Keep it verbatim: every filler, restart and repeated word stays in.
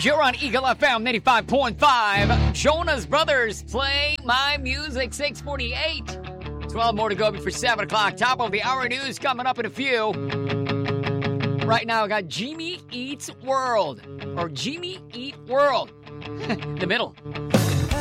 George. You're on Eagle F M ninety-five point five. Jonas Brothers play my music. six forty-eight. twelve more to go before seven o'clock. Top of the hour news coming up in a few. Right now, I got Jimmy Eats World. Or Jimmy Eat World. The middle.